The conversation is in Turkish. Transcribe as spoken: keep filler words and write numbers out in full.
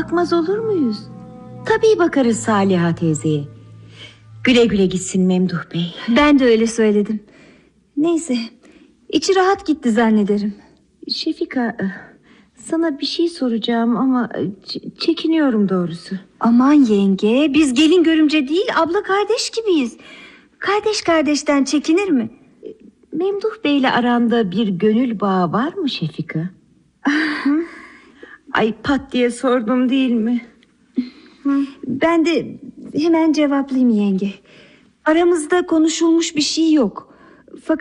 bakmaz olur muyuz? Tabii bakarız Saliha teyzeye. Güle güle gitsin Memduh Bey. Ben de öyle söyledim. Neyse, içi rahat gitti zannederim. Şefika, sana bir şey soracağım ama çekiniyorum doğrusu. Aman yenge, biz gelin görümce değil, abla kardeş gibiyiz. Kardeş kardeşten çekinir mi? Memduh Bey'le aranda bir gönül bağı var mı Şefika? Ay, pat diye sordum değil mi? Ben de hemen cevaplayayım yenge. Aramızda konuşulmuş bir şey yok.